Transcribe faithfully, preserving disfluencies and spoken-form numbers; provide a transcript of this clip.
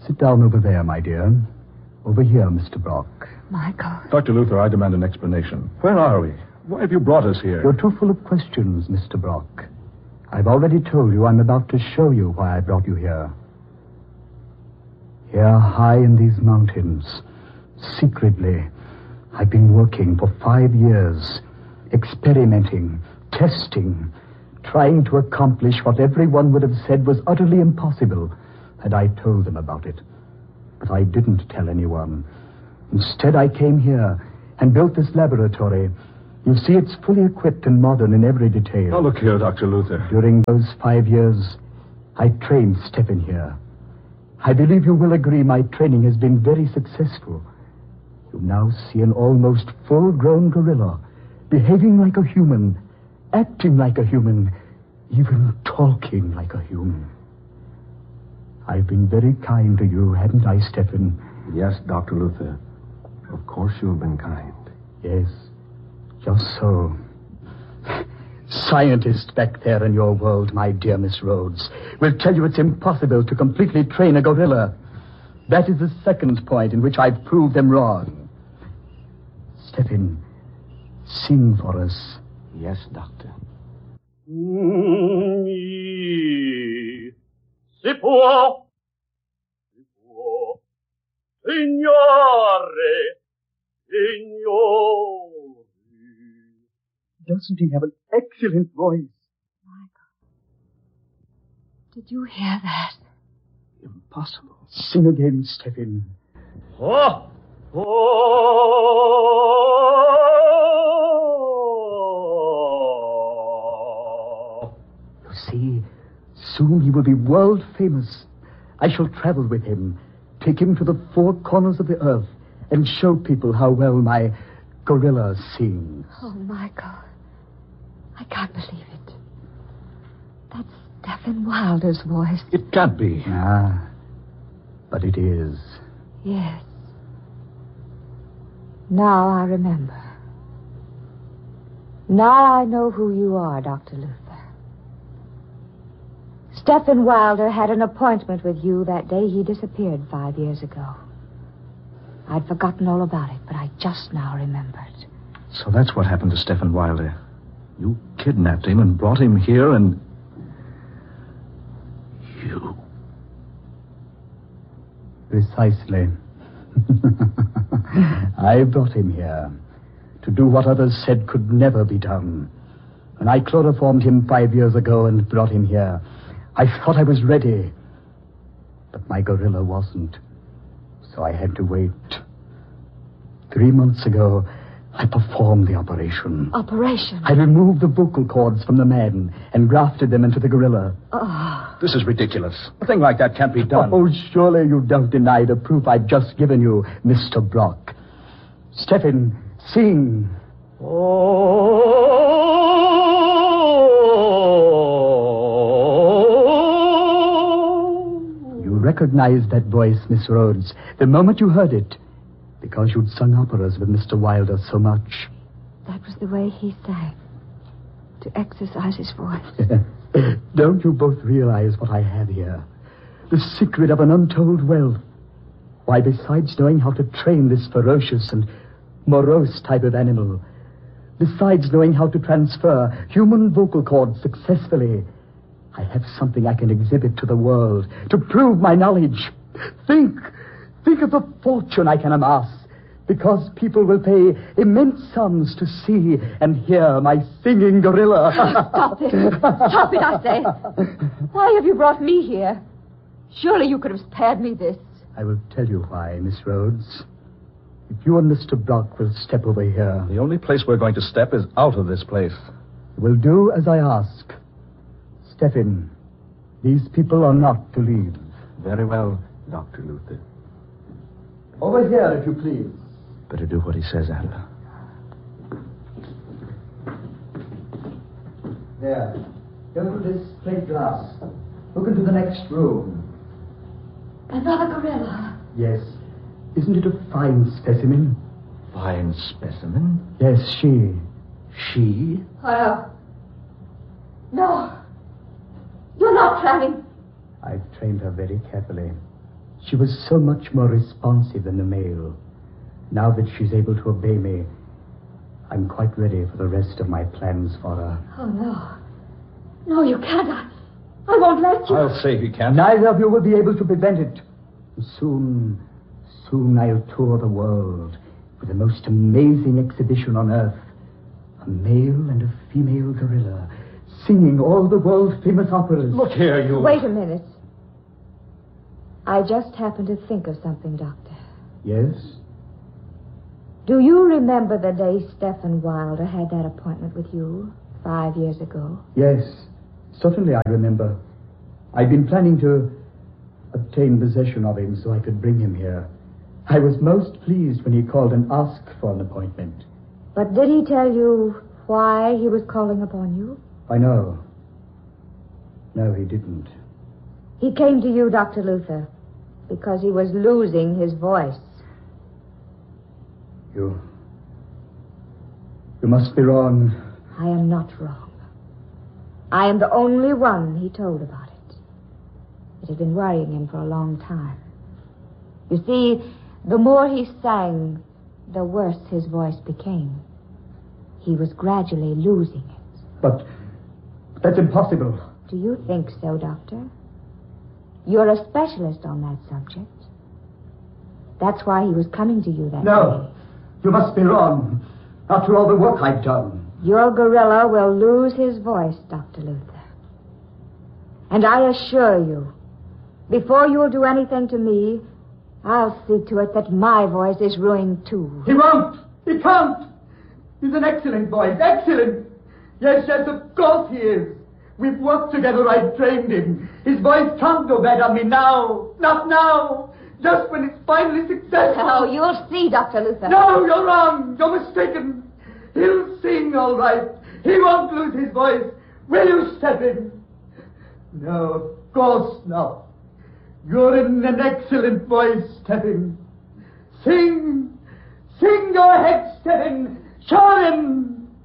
Sit down over there, my dear. Over here, Mister Brock. Michael. Doctor Luther, I demand an explanation. Where are we? Why have you brought us here? You're too full of questions, Mister Brock. I've already told you I'm about to show you why I brought you here. Here, high in these mountains, secretly, I've been working for five years, experimenting, testing, trying to accomplish what everyone would have said was utterly impossible had I told them about it. But I didn't tell anyone. Instead, I came here and built this laboratory. You see, it's fully equipped and modern in every detail. Now, look here, Doctor Luther. During those five years, I trained Stefan here. I believe you will agree my training has been very successful. You now see an almost full-grown gorilla, behaving like a human, acting like a human, even talking like a human. I've been very kind to you, haven't I, Stefan? Yes, Doctor Luther. Of course you have been kind. Yes, just so. Scientists back there in your world, my dear Miss Rhodes, will tell you it's impossible to completely train a gorilla. That is the second point in which I've proved them wrong. Stefan, sing for us. Yes, Doctor. Si può, si può, signore, signori. Doesn't he have an excellent voice? Michael, did you hear that? Impossible. Sing again, Stefan. Oh, oh. You see, soon he will be world famous. I shall travel with him, take him to the four corners of the earth, and show people how well my gorilla sings. Oh, Michael, I can't believe it. That's Stefan Wilder's voice. It can't be. Ah, but it is. Yes. Now I remember. Now I know who you are, Doctor Luther. Stefan Wilder had an appointment with you that day he disappeared five years ago. I'd forgotten all about it, but I just now remembered. So that's what happened to Stefan Wilder. You kidnapped him and brought him here and... You... Precisely. I brought him here to do what others said could never be done. When I chloroformed him five years ago and brought him here, I thought I was ready. But my gorilla wasn't. So I had to wait. Three months ago, I performed the operation. Operation? I removed the vocal cords from the man and grafted them into the gorilla. Oh. This is ridiculous. A thing like that can't be done. Oh, surely you don't deny the proof I've just given you, Mister Brock. Stefan, sing. Oh. You recognized that voice, Miss Rhodes, the moment you heard it, because you'd sung operas with Mister Wilder so much. That was the way he sang, to exercise his voice. Don't you both realize what I have here? The secret of an untold wealth. Why, besides knowing how to train this ferocious and morose type of animal, besides knowing how to transfer human vocal cords successfully, I have something I can exhibit to the world to prove my knowledge. Think, think of the fortune I can amass, because people will pay immense sums to see and hear my singing gorilla. Stop it. Stop it, I say. Why have you brought me here? Surely you could have spared me this. I will tell you why, Miss Rhodes. If you and Mister Brock will step over here... The only place we're going to step is out of this place. You will do as I ask. Stefan, these people are not to leave. Very well, Doctor Luther. Over here, if you please. Better do what he says, Adler. There. Go through this plate glass. Look into the next room. Another gorilla. Yes. Isn't it a fine specimen? Fine specimen? Yes, she. She? Oh, no. No. You're not planning. I've trained her very carefully. She was so much more responsive than the male. Now that she's able to obey me, I'm quite ready for the rest of my plans for her. Oh, no. No, you can't. I, I won't let you. I'll say he can't. Neither of you will be able to prevent it. Soon, soon I'll tour the world with the most amazing exhibition on earth. A male and a female gorilla singing all the world-famous operas. Look here, you... Wait a minute. I just happened to think of something, Doctor. Yes? Do you remember the day Stephen Wilder had that appointment with you five years ago? Yes, certainly I remember. I'd been planning to obtain possession of him so I could bring him here. I was most pleased when he called and asked for an appointment. But did he tell you why he was calling upon you? I know. No, he didn't. He came to you, Doctor Luther, because he was losing his voice. You... You must be wrong. I am not wrong. I am the only one he told about it. It had been worrying him for a long time. You see, the more he sang, the worse his voice became. He was gradually losing it. But that's impossible. Do you think so, Doctor? You're a specialist on that subject. That's why he was coming to you that No, day. you must be wrong. After all the work I've done. Your gorilla will lose his voice, Doctor Luther. And I assure you, before you'll do anything to me, I'll see to it that my voice is ruined too. He won't. He can't. He's an excellent voice. Excellent. Yes, yes, of course he is. We've worked together. I've trained him. His voice can't go bad on me now. Not now. Just when it's finally successful. Oh, you'll see, Doctor Luther. No, you're wrong. You're mistaken. He'll sing all right. He won't lose his voice. Will you, Stephen? No, of course not. You're in an excellent voice, Stephen. Sing. Sing, go ahead, Stephen. Show him.